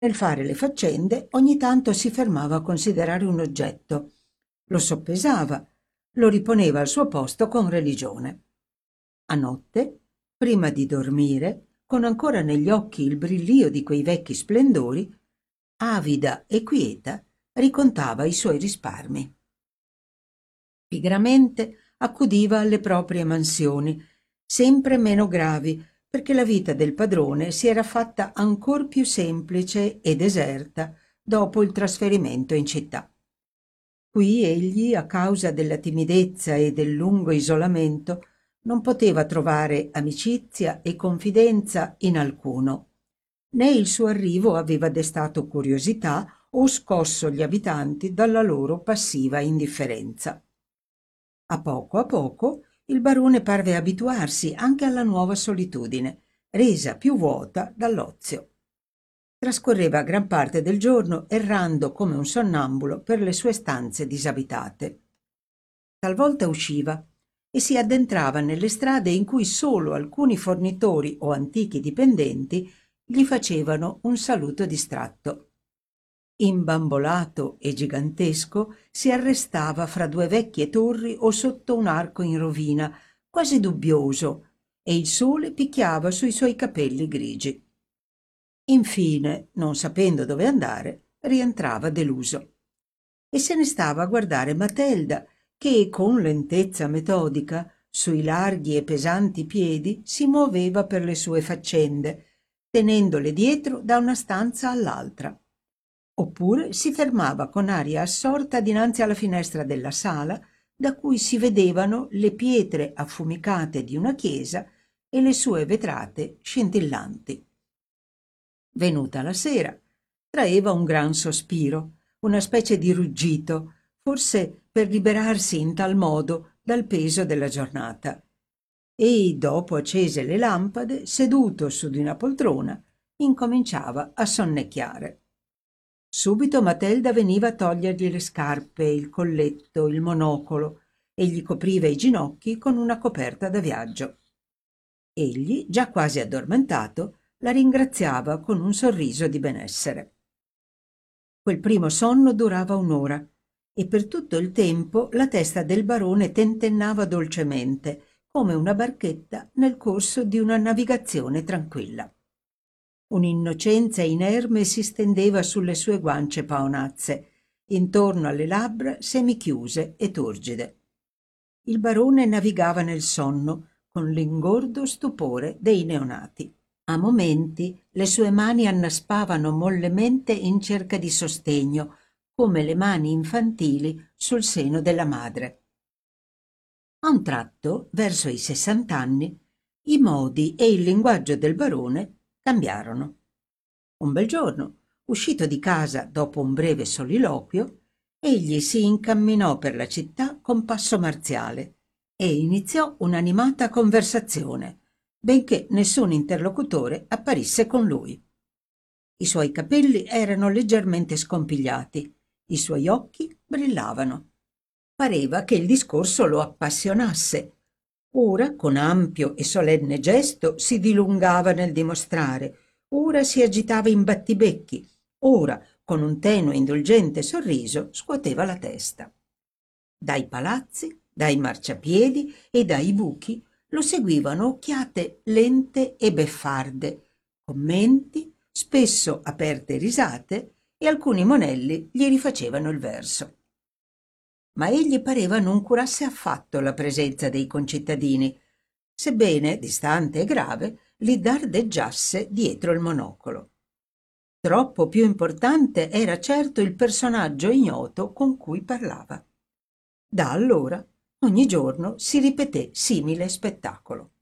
Nel fare le faccende ogni tanto si fermava a considerare un oggetto, lo soppesava, lo riponeva al suo posto con religione. A notte, prima di dormire, con ancora negli occhi il brillio di quei vecchi splendori, avida e quieta, ricontava i suoi risparmi. Pigramente accudiva alle proprie mansioni, sempre meno gravi, perché la vita del padrone si era fatta ancor più semplice e deserta dopo il trasferimento in città. Qui egli, a causa della timidezza e del lungo isolamento, non poteva trovare amicizia e confidenza in alcuno, né il suo arrivo aveva destato curiosità o scosso gli abitanti dalla loro passiva indifferenza. A poco, il barone parve abituarsi anche alla nuova solitudine, resa più vuota dall'ozio. Trascorreva gran parte del giorno errando come un sonnambulo per le sue stanze disabitate. Talvolta usciva e si addentrava nelle strade in cui solo alcuni fornitori o antichi dipendenti gli facevano un saluto distratto. Imbambolato e gigantesco, si arrestava fra due vecchie torri o sotto un arco in rovina, quasi dubbioso, e il sole picchiava sui suoi capelli grigi. Infine, non sapendo dove andare, rientrava deluso. E se ne stava a guardare Matilda, che con lentezza metodica, sui larghi e pesanti piedi, si muoveva per le sue faccende, tenendole dietro da una stanza all'altra. Oppure si fermava con aria assorta dinanzi alla finestra della sala, da cui si vedevano le pietre affumicate di una chiesa e le sue vetrate scintillanti. Venuta la sera, traeva un gran sospiro, una specie di ruggito, forse per liberarsi in tal modo dal peso della giornata. E, dopo accese le lampade, seduto su di una poltrona, incominciava a sonnecchiare. Subito Matilda veniva a togliergli le scarpe, il colletto, il monocolo e gli copriva i ginocchi con una coperta da viaggio. Egli, già quasi addormentato, la ringraziava con un sorriso di benessere. Quel primo sonno durava un'ora e per tutto il tempo la testa del barone tentennava dolcemente, come una barchetta nel corso di una navigazione tranquilla. Un'innocenza inerme si stendeva sulle sue guance paonazze, intorno alle labbra semichiuse e turgide. Il barone navigava nel sonno con l'ingordo stupore dei neonati. A momenti le sue mani annaspavano mollemente in cerca di sostegno, come le mani infantili sul seno della madre. A un tratto, verso i 60 anni, i modi e il linguaggio del barone cambiarono. Un bel giorno, uscito di casa dopo un breve soliloquio, egli si incamminò per la città con passo marziale e iniziò un'animata conversazione, benché nessun interlocutore apparisse con lui. I suoi capelli erano leggermente scompigliati, i suoi occhi brillavano. Pareva che il discorso lo appassionasse. Ora, con ampio e solenne gesto, si dilungava nel dimostrare, ora si agitava in battibecchi, ora, con un tenue indulgente sorriso, scuoteva la testa. Dai palazzi, dai marciapiedi e dai buchi lo seguivano occhiate lente e beffarde, commenti, spesso aperte risate, e alcuni monelli gli rifacevano il verso. Ma egli pareva non curasse affatto la presenza dei concittadini, sebbene, distante e grave, li dardeggiasse dietro il monocolo. Troppo più importante era certo il personaggio ignoto con cui parlava. Da allora, ogni giorno si ripeté simile spettacolo.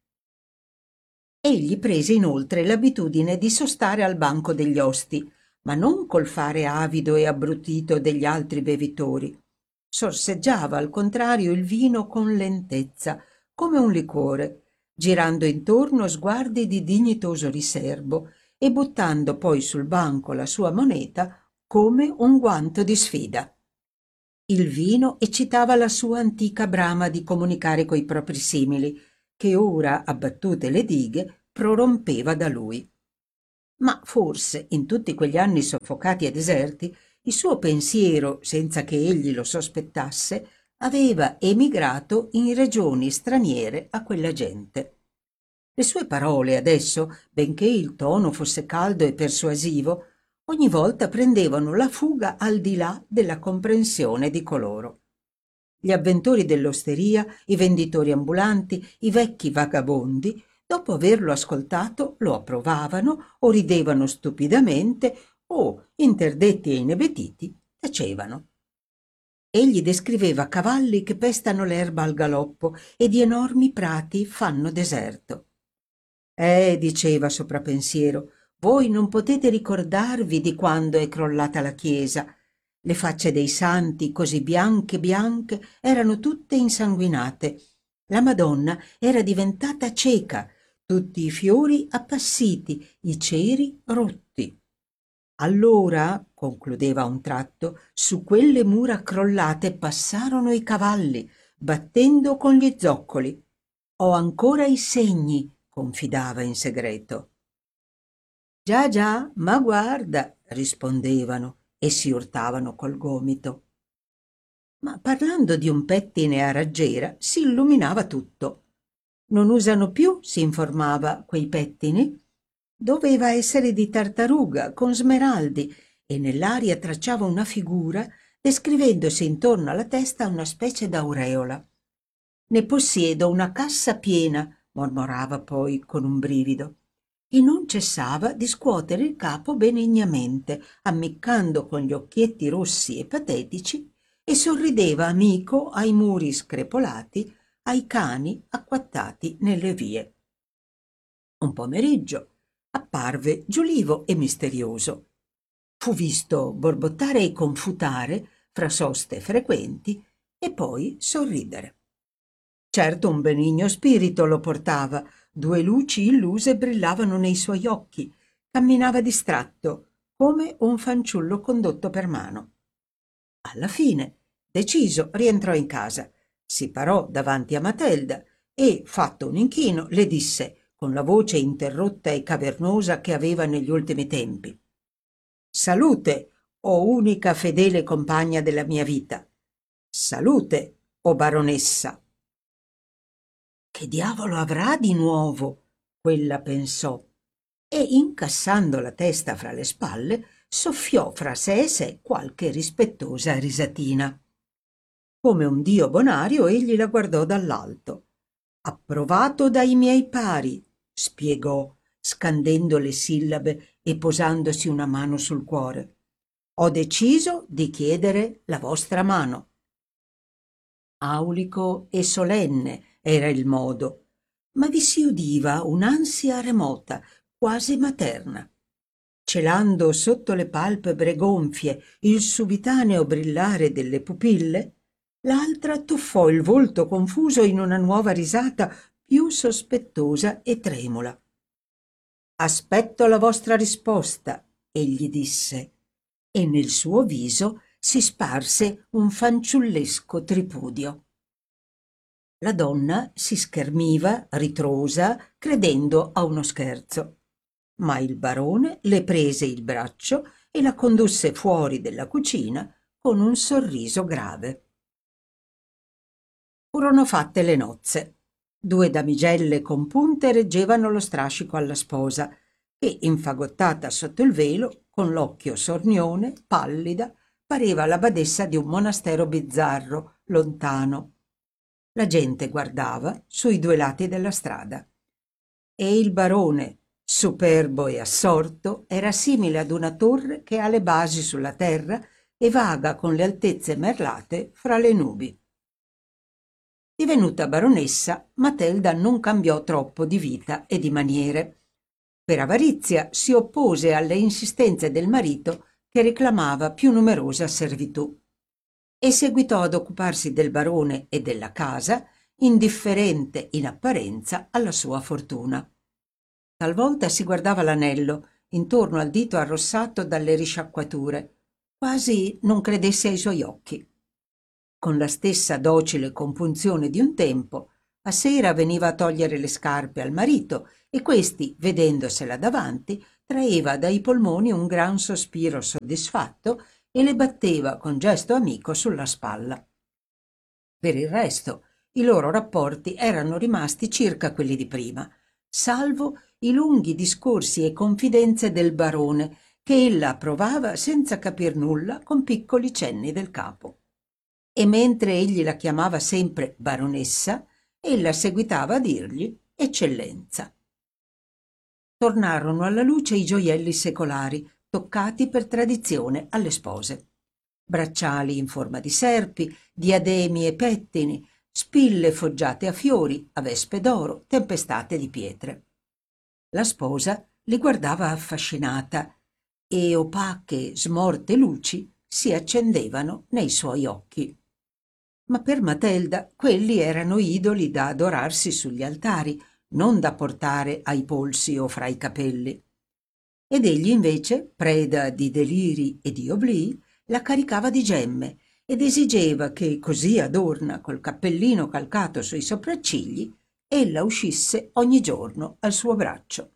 Egli prese inoltre l'abitudine di sostare al banco degli osti, ma non col fare avido e abbrutito degli altri bevitori. Sorseggiava al contrario il vino con lentezza, come un liquore, girando intorno sguardi di dignitoso riserbo e buttando poi sul banco la sua moneta come un guanto di sfida. Il vino eccitava la sua antica brama di comunicare coi propri simili, che ora, abbattute le dighe, prorompeva da lui. Ma forse, in tutti quegli anni soffocati e deserti, il suo pensiero, senza che egli lo sospettasse, aveva emigrato in regioni straniere a quella gente. Le sue parole adesso, benché il tono fosse caldo e persuasivo, ogni volta prendevano la fuga al di là della comprensione di coloro. Gli avventori dell'osteria, i venditori ambulanti, i vecchi vagabondi, dopo averlo ascoltato, lo approvavano o ridevano stupidamente o, interdetti e inebetiti, tacevano. Egli descriveva cavalli che pestano l'erba al galoppo e di enormi prati fanno deserto. Diceva soprapensiero, voi non potete ricordarvi di quando è crollata la chiesa. Le facce dei santi, così bianche bianche, erano tutte insanguinate. La Madonna era diventata cieca, tutti i fiori appassiti, i ceri rotti. Allora, concludeva a un tratto, su quelle mura crollate passarono i cavalli, battendo con gli zoccoli. Ho ancora i segni, confidava in segreto. Già, già, ma guarda, rispondevano e si urtavano col gomito. Ma parlando di un pettine a raggiera si illuminava tutto. Non usano più, si informava, quei pettini? Doveva essere di tartaruga, con smeraldi, e nell'aria tracciava una figura, descrivendosi intorno alla testa una specie d'aureola. Ne possiedo una cassa piena, mormorava poi con un brivido, e non cessava di scuotere il capo benignamente, ammiccando con gli occhietti rossi e patetici, e sorrideva amico ai muri screpolati, ai cani acquattati nelle vie. Un pomeriggio apparve giulivo e misterioso. Fu visto borbottare e confutare fra soste frequenti e poi sorridere. Certo un benigno spirito lo portava, due luci illuse brillavano nei suoi occhi, camminava distratto, come un fanciullo condotto per mano. Alla fine, deciso, rientrò in casa, si parò davanti a Matelda e, fatto un inchino, le disse, con la voce interrotta e cavernosa che aveva negli ultimi tempi: «Salute, o unica fedele compagna della mia vita! Salute, o baronessa!» Che diavolo avrà di nuovo? Quella pensò, e incassando la testa fra le spalle, soffiò fra sé e sé qualche rispettosa risatina. Come un dio bonario egli la guardò dall'alto. «Approvato dai miei pari», spiegò, scandendo le sillabe e posandosi una mano sul cuore. «Ho deciso di chiedere la vostra mano». Aulico e solenne era il modo, ma vi si udiva un'ansia remota, quasi materna. Celando sotto le palpebre gonfie il subitaneo brillare delle pupille, l'altra tuffò il volto confuso in una nuova risata più sospettosa e tremula. «Aspetto la vostra risposta», egli disse, e nel suo viso si sparse un fanciullesco tripudio. La donna si schermiva, ritrosa, credendo a uno scherzo, ma il barone le prese il braccio e la condusse fuori della cucina con un sorriso grave. Furono fatte le nozze. Due damigelle compunte reggevano lo strascico alla sposa, che, infagottata sotto il velo, con l'occhio sornione, pallida, pareva la badessa di un monastero bizzarro, lontano. La gente guardava sui due lati della strada. E il barone, superbo e assorto, era simile ad una torre che ha le basi sulla terra e vaga con le altezze merlate fra le nubi. Divenuta baronessa, Matilda non cambiò troppo di vita e di maniere. Per avarizia si oppose alle insistenze del marito che reclamava più numerosa servitù e seguitò ad occuparsi del barone e della casa, indifferente in apparenza alla sua fortuna. Talvolta si guardava l'anello intorno al dito arrossato dalle risciacquature, quasi non credesse ai suoi occhi. Con la stessa docile compunzione di un tempo, a sera veniva a togliere le scarpe al marito e questi, vedendosela davanti, traeva dai polmoni un gran sospiro soddisfatto e le batteva con gesto amico sulla spalla. Per il resto, i loro rapporti erano rimasti circa quelli di prima, salvo i lunghi discorsi e confidenze del barone, che ella approvava senza capir nulla con piccoli cenni del capo. E mentre egli la chiamava sempre baronessa, ella seguitava a dirgli eccellenza. Tornarono alla luce i gioielli secolari, toccati per tradizione alle spose. Bracciali in forma di serpi, diademi e pettini, spille foggiate a fiori, a vespe d'oro, tempestate di pietre. La sposa li guardava affascinata e opache, smorte luci si accendevano nei suoi occhi. Ma per Matilda quelli erano idoli da adorarsi sugli altari, non da portare ai polsi o fra i capelli. Ed egli invece, preda di deliri e di oblii, la caricava di gemme ed esigeva che, così adorna col cappellino calcato sui sopraccigli, ella uscisse ogni giorno al suo braccio.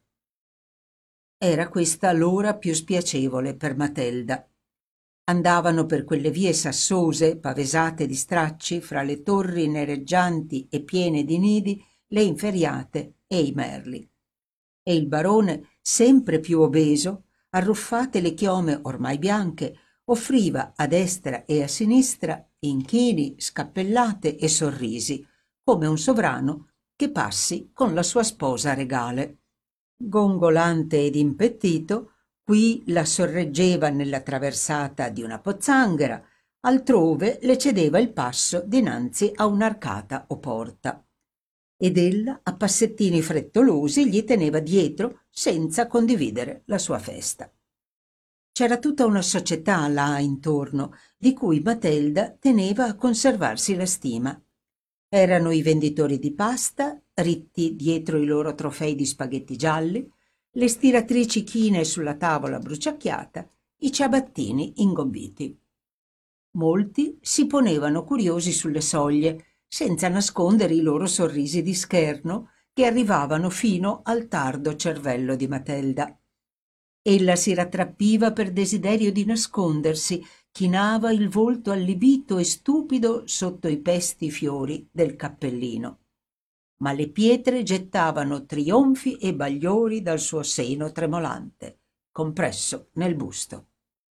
Era questa l'ora più spiacevole per Matilda. Andavano per quelle vie sassose, pavesate di stracci, fra le torri nereggianti e piene di nidi, le inferiate e i merli. E il barone, sempre più obeso, arruffate le chiome ormai bianche, offriva a destra e a sinistra inchini, scappellate e sorrisi, come un sovrano che passi con la sua sposa regale. Gongolante ed impettito, qui la sorreggeva nella traversata di una pozzanghera, altrove le cedeva il passo dinanzi a un'arcata o porta. Ed ella, a passettini frettolosi, gli teneva dietro senza condividere la sua festa. C'era tutta una società là intorno, di cui Matilda teneva a conservarsi la stima. Erano i venditori di pasta, ritti dietro i loro trofei di spaghetti gialli, le stiratrici chine sulla tavola bruciacchiata, i ciabattini ingombiti. Molti si ponevano curiosi sulle soglie, senza nascondere i loro sorrisi di scherno che arrivavano fino al tardo cervello di Matilda. Ella si rattrappiva per desiderio di nascondersi, chinava il volto allibito e stupido sotto i pesti fiori del cappellino. Ma le pietre gettavano trionfi e bagliori dal suo seno tremolante, compresso nel busto.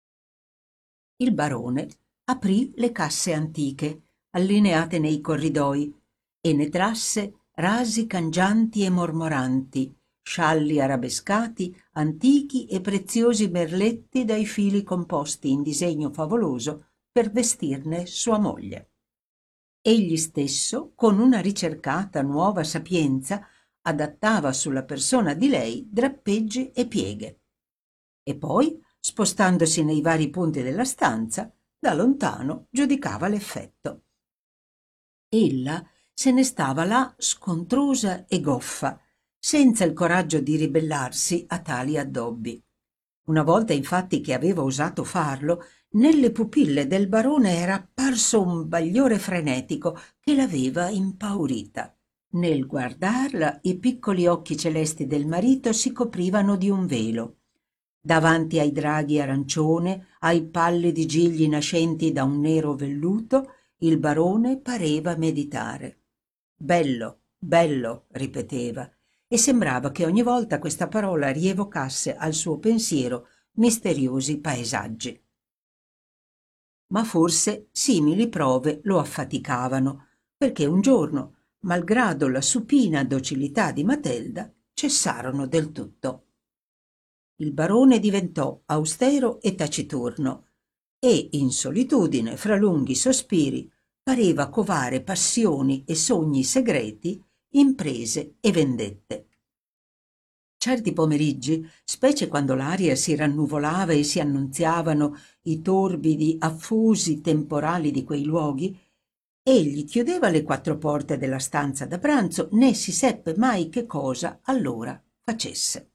Il barone aprì le casse antiche, allineate nei corridoi, e ne trasse rasi cangianti e mormoranti, scialli arabescati, antichi e preziosi merletti dai fili composti in disegno favoloso per vestirne sua moglie. Egli stesso, con una ricercata nuova sapienza, adattava sulla persona di lei drappeggi e pieghe. E poi, spostandosi nei vari punti della stanza, da lontano giudicava l'effetto. Ella se ne stava là scontrosa e goffa, senza il coraggio di ribellarsi a tali addobbi. Una volta infatti che aveva osato farlo, nelle pupille del barone era apparso un bagliore frenetico che l'aveva impaurita. Nel guardarla i piccoli occhi celesti del marito si coprivano di un velo. Davanti ai draghi arancione, ai pallidi gigli nascenti da un nero velluto, il barone pareva meditare. Bello, bello, ripeteva, e sembrava che ogni volta questa parola rievocasse al suo pensiero misteriosi paesaggi. Ma forse simili prove lo affaticavano, perché un giorno, malgrado la supina docilità di Matilda, cessarono del tutto. Il barone diventò austero e taciturno e, in solitudine, fra lunghi sospiri, pareva covare passioni e sogni segreti, imprese e vendette. Certi pomeriggi, specie quando l'aria si rannuvolava e si annunziavano i torbidi, affusi temporali di quei luoghi, egli chiudeva le quattro porte della stanza da pranzo, né si seppe mai che cosa allora facesse.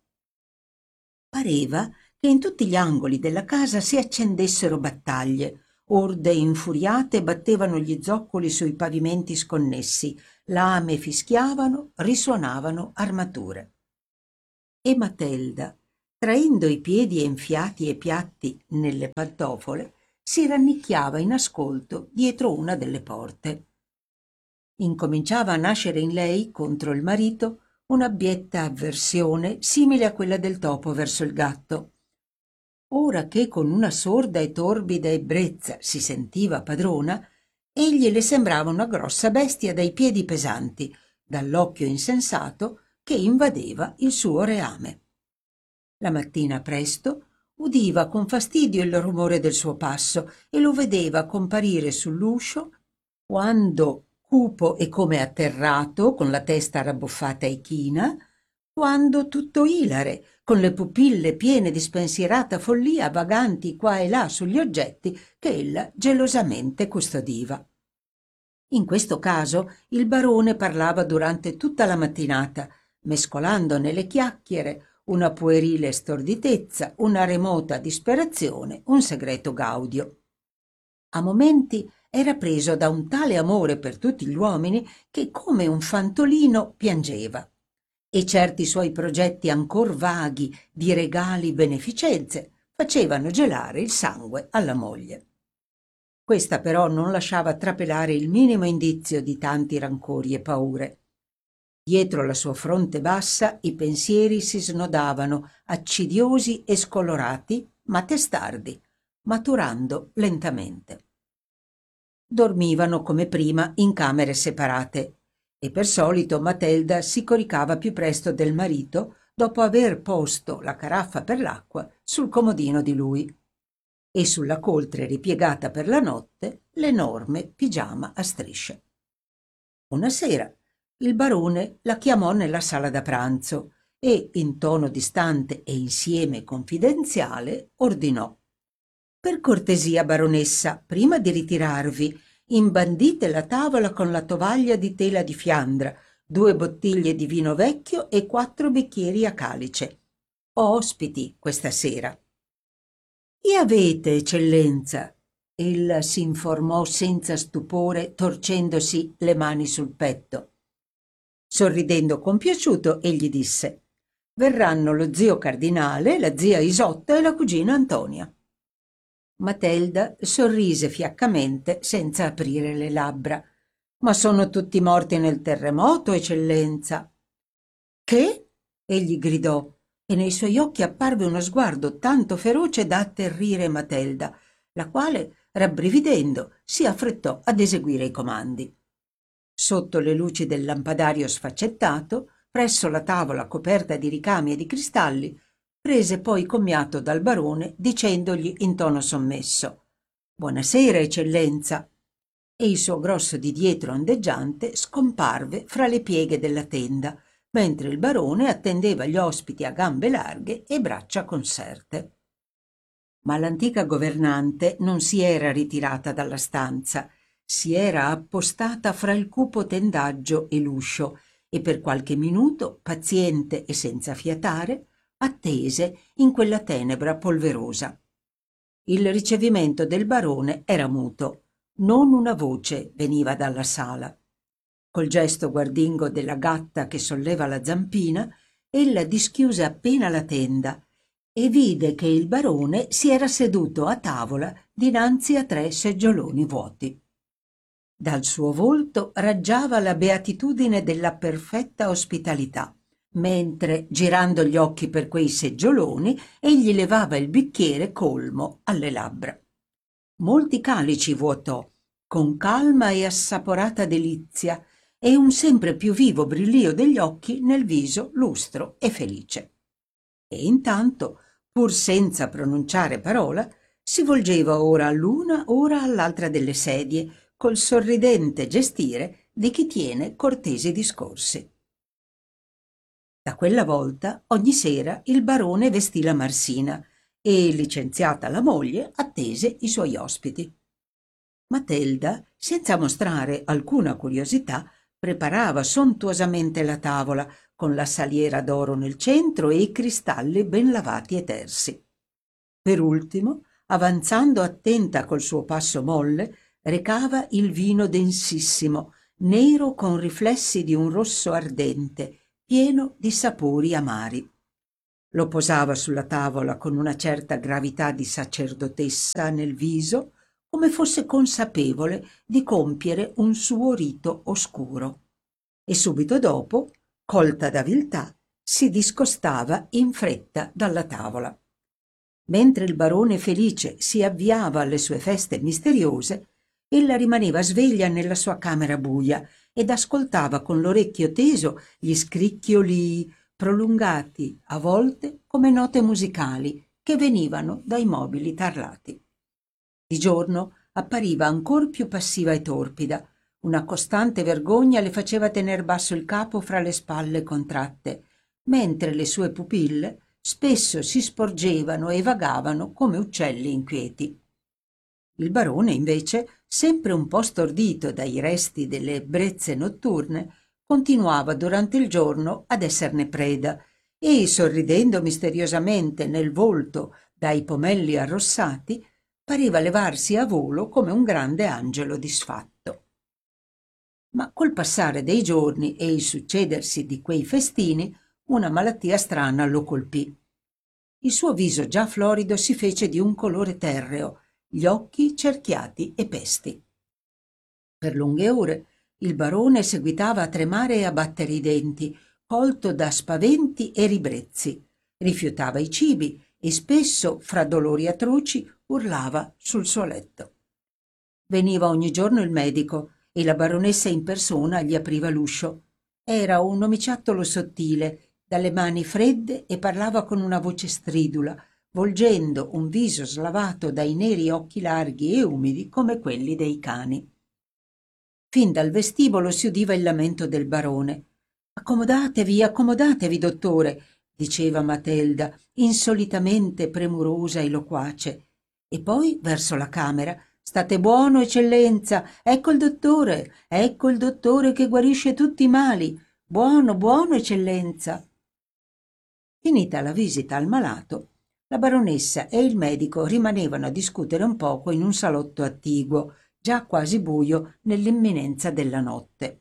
Pareva che in tutti gli angoli della casa si accendessero battaglie, orde infuriate battevano gli zoccoli sui pavimenti sconnessi, lame fischiavano, risuonavano armature. E Matilda, traendo i piedi enfiati e piatti nelle pantofole, si rannicchiava in ascolto dietro una delle porte. Incominciava a nascere in lei, contro il marito, un'abbietta avversione simile a quella del topo verso il gatto. Ora che con una sorda e torbida ebbrezza si sentiva padrona, egli le sembrava una grossa bestia dai piedi pesanti, dall'occhio insensato che invadeva il suo reame. La mattina presto udiva con fastidio il rumore del suo passo e lo vedeva comparire sull'uscio quando cupo e come atterrato, con la testa rabbuffata e china, quando tutto ilare, con le pupille piene di spensierata follia vaganti qua e là sugli oggetti che ella gelosamente custodiva. In questo caso il barone parlava durante tutta la mattinata, mescolando nelle chiacchiere una puerile storditezza, una remota disperazione, un segreto gaudio. A momenti era preso da un tale amore per tutti gli uomini che come un fantolino piangeva, e certi suoi progetti ancor vaghi di regali beneficenze facevano gelare il sangue alla moglie. Questa però non lasciava trapelare il minimo indizio di tanti rancori e paure. Dietro la sua fronte bassa i pensieri si snodavano, accidiosi e scolorati, ma testardi, maturando lentamente. Dormivano come prima in camere separate e per solito Matilda si coricava più presto del marito dopo aver posto la caraffa per l'acqua sul comodino di lui e sulla coltre ripiegata per la notte l'enorme pigiama a strisce. Una sera il barone la chiamò nella sala da pranzo e, in tono distante e insieme confidenziale, ordinò: «Per cortesia, baronessa, prima di ritirarvi, imbandite la tavola con la tovaglia di tela di Fiandra, 2 bottiglie di vino vecchio e 4 bicchieri a calice. Ho ospiti questa sera». «Chi avete, eccellenza?» Ella si informò senza stupore, torcendosi le mani sul petto. Sorridendo compiaciuto, egli disse: «Verranno lo zio cardinale, la zia Isotta e la cugina Antonia». Matilda sorrise fiaccamente senza aprire le labbra. «Ma sono tutti morti nel terremoto, eccellenza». «Che?» egli gridò, e nei suoi occhi apparve uno sguardo tanto feroce da atterrire Matilda, la quale, rabbrividendo, si affrettò ad eseguire i comandi. Sotto le luci del lampadario sfaccettato, presso la tavola coperta di ricami e di cristalli, prese poi commiato dal barone dicendogli in tono sommesso: «Buonasera, eccellenza», e il suo grosso di dietro ondeggiante scomparve fra le pieghe della tenda, mentre il barone attendeva gli ospiti a gambe larghe e braccia conserte. Ma l'antica governante non si era ritirata dalla stanza, si era appostata fra il cupo tendaggio e l'uscio e per qualche minuto, paziente e senza fiatare, attese in quella tenebra polverosa. Il ricevimento del barone era muto, non una voce veniva dalla sala. Col gesto guardingo della gatta che solleva la zampina, ella dischiuse appena la tenda e vide che il barone si era seduto a tavola dinanzi a 3 seggioloni vuoti. Dal suo volto raggiava la beatitudine della perfetta ospitalità, mentre, girando gli occhi per quei seggioloni, egli levava il bicchiere colmo alle labbra. Molti calici vuotò, con calma e assaporata delizia, e un sempre più vivo brillio degli occhi nel viso lustro e felice. E intanto, pur senza pronunciare parola, si volgeva ora all'una, ora all'altra delle sedie, col sorridente gestire di chi tiene cortesi discorsi. Da quella volta, ogni sera, il barone vestì la marsina e, licenziata la moglie, attese i suoi ospiti. Matilda, senza mostrare alcuna curiosità, preparava sontuosamente la tavola, con la saliera d'oro nel centro e i cristalli ben lavati e tersi. Per ultimo, avanzando attenta col suo passo molle, recava il vino densissimo, nero con riflessi di un rosso ardente, pieno di sapori amari. Lo posava sulla tavola con una certa gravità di sacerdotessa nel viso, come fosse consapevole di compiere un suo rito oscuro. E subito dopo, colta da viltà, si discostava in fretta dalla tavola. Mentre il barone felice si avviava alle sue feste misteriose, ella rimaneva sveglia nella sua camera buia ed ascoltava con l'orecchio teso gli scricchioli prolungati, a volte come note musicali che venivano dai mobili tarlati. Di giorno appariva ancor più passiva e torpida. Una costante vergogna le faceva tener basso il capo fra le spalle contratte, mentre le sue pupille spesso si sporgevano e vagavano come uccelli inquieti. Il barone, invece, sempre un po' stordito dai resti delle ebbrezze notturne, continuava durante il giorno ad esserne preda e, sorridendo misteriosamente nel volto dai pomelli arrossati, pareva levarsi a volo come un grande angelo disfatto. Ma col passare dei giorni e il succedersi di quei festini, una malattia strana lo colpì. Il suo viso già florido si fece di un colore terreo, gli occhi cerchiati e pesti. Per lunghe ore il barone seguitava a tremare e a battere i denti, colto da spaventi e ribrezzi. Rifiutava i cibi e spesso, fra dolori atroci, urlava sul suo letto. Veniva ogni giorno il medico e la baronessa in persona gli apriva l'uscio. Era un omiciattolo sottile, dalle mani fredde, e parlava con una voce stridula, volgendo un viso slavato dai neri occhi larghi e umidi come quelli dei cani. Fin dal vestibolo si udiva il lamento del barone. Accomodatevi, dottore, diceva Matilda, insolitamente premurosa e loquace. E poi, verso la camera, state buono, eccellenza, ecco il dottore che guarisce tutti i mali. Buono, buono, eccellenza. Finita la visita al malato, la baronessa e il medico rimanevano a discutere un poco in un salotto attiguo, già quasi buio nell'imminenza della notte.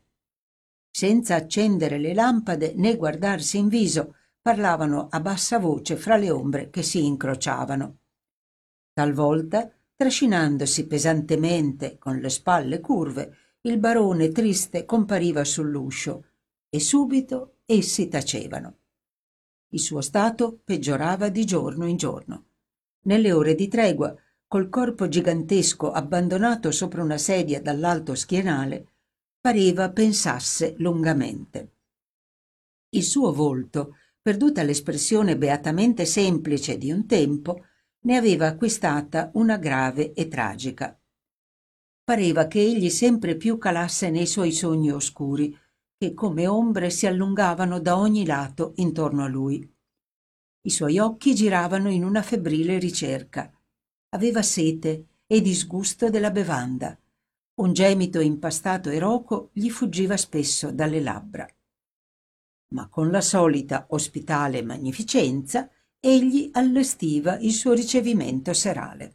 Senza accendere le lampade né guardarsi in viso, parlavano a bassa voce fra le ombre che si incrociavano. Talvolta, trascinandosi pesantemente con le spalle curve, il barone triste compariva sull'uscio e subito essi tacevano. Il suo stato peggiorava di giorno in giorno. Nelle ore di tregua, col corpo gigantesco abbandonato sopra una sedia dall'alto schienale, pareva pensasse lungamente. Il suo volto, perduta l'espressione beatamente semplice di un tempo, ne aveva acquistata una grave e tragica. Pareva che egli sempre più calasse nei suoi sogni oscuri, che come ombre si allungavano da ogni lato intorno a lui. I suoi occhi giravano in una febbrile ricerca. Aveva sete e disgusto della bevanda. Un gemito impastato e roco gli fuggiva spesso dalle labbra. Ma con la solita ospitale magnificenza egli allestiva il suo ricevimento serale.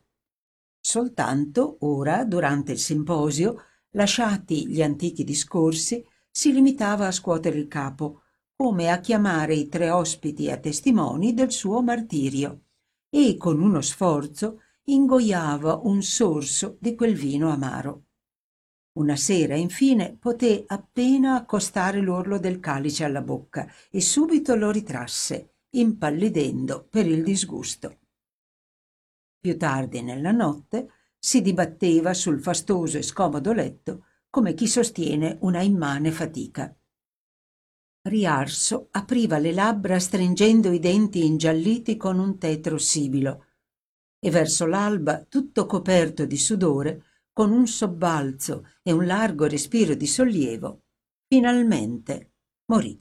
Soltanto ora, durante il simposio, lasciati gli antichi discorsi, si limitava a scuotere il capo, come a chiamare i tre ospiti a testimoni del suo martirio, e con uno sforzo ingoiava un sorso di quel vino amaro. Una sera, infine, poté appena accostare l'orlo del calice alla bocca e subito lo ritrasse, impallidendo per il disgusto. Più tardi nella notte si dibatteva sul fastoso e scomodo letto come chi sostiene una immane fatica. Riarso apriva le labbra stringendo i denti ingialliti con un tetro sibilo e verso l'alba, tutto coperto di sudore, con un sobbalzo e un largo respiro di sollievo, finalmente morì.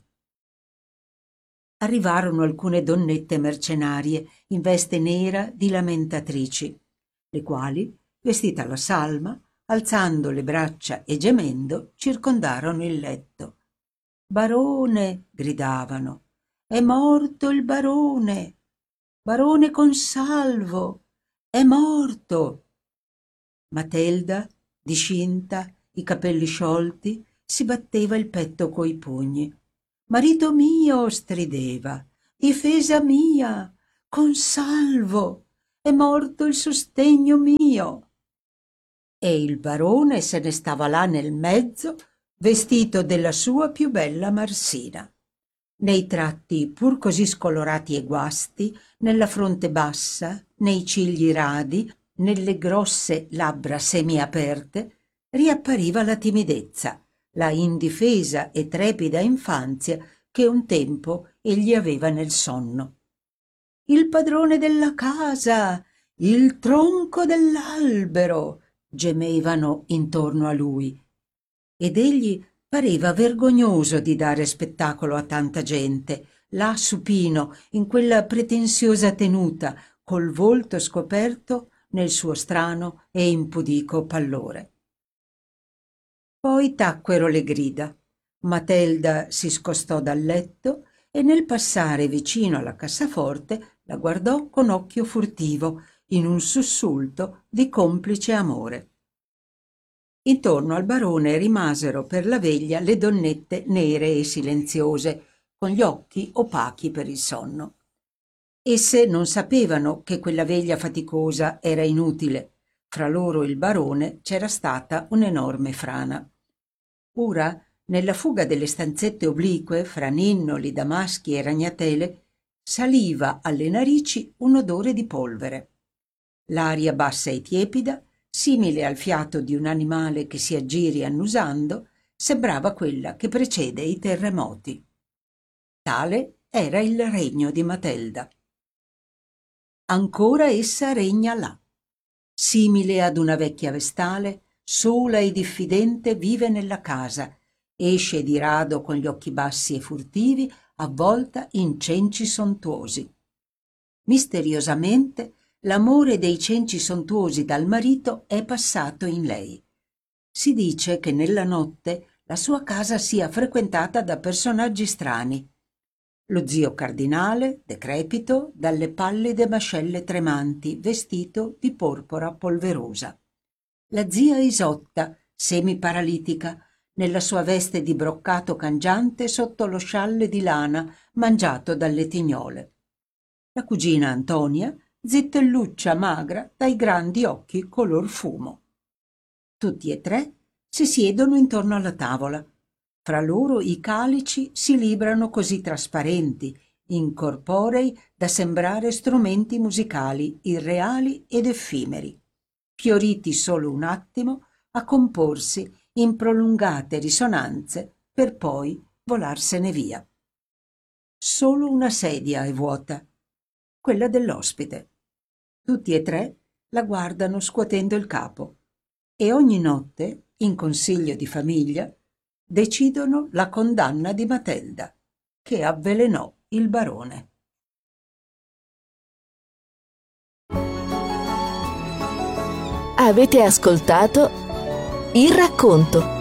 Arrivarono alcune donnette mercenarie in veste nera di lamentatrici, le quali, vestite alla salma, alzando le braccia e gemendo, circondarono il letto. «Barone!» gridavano. «È morto il barone! Barone Consalvo! È morto!» Matilda, discinta, i capelli sciolti, si batteva il petto coi pugni. «Marito mio!» strideva. difesa mia, consalvo, è morto il sostegno mio. E il barone se ne stava là nel mezzo, vestito della sua più bella marsina. Nei tratti pur così scolorati e guasti, nella fronte bassa, nei cigli radi, nelle grosse labbra semiaperte, riappariva la timidezza, la indifesa e trepida infanzia che un tempo egli aveva nel sonno. Il padrone della casa, il tronco dell'albero, gemevano intorno a lui, ed egli pareva vergognoso di dare spettacolo a tanta gente, là supino, in quella pretensiosa tenuta, col volto scoperto nel suo strano e impudico pallore. Poi tacquero le grida. Matelda si scostò dal letto e nel passare vicino alla cassaforte la guardò con occhio furtivo, in un sussulto di complice amore. Intorno al barone rimasero per la veglia le donnette nere e silenziose, con gli occhi opachi per il sonno. Esse non sapevano che quella veglia faticosa era inutile. Fra loro e il barone c'era stata un'enorme frana. Ora, nella fuga delle stanzette oblique, fra ninnoli, damaschi e ragnatele, saliva alle narici un odore di polvere. L'aria bassa e tiepida, simile al fiato di un animale che si aggiri annusando, sembrava quella che precede i terremoti. Tale era il regno di Matelda. Ancora essa regna là. Simile ad una vecchia vestale, sola e diffidente vive nella casa, esce di rado con gli occhi bassi e furtivi, avvolta in cenci sontuosi. Misteriosamente l'amore dei cenci sontuosi dal marito è passato in lei. Si dice che nella notte la sua casa sia frequentata da personaggi strani. Lo zio cardinale, decrepito, dalle pallide mascelle tremanti, vestito di porpora polverosa. La zia Isotta, semiparalitica, nella sua veste di broccato cangiante sotto lo scialle di lana mangiato dalle tignole. La cugina Antonia, zittelluccia magra dai grandi occhi color fumo. Tutti e tre si siedono intorno alla tavola. Fra loro i calici si librano così trasparenti, incorporei, da sembrare strumenti musicali irreali ed effimeri, fioriti solo un attimo a comporsi in prolungate risonanze per poi volarsene via. Solo una sedia è vuota, quella dell'ospite. Tutti e tre la guardano scuotendo il capo e ogni notte, in consiglio di famiglia, decidono la condanna di Matelda, che avvelenò il barone. Avete ascoltato Il racconto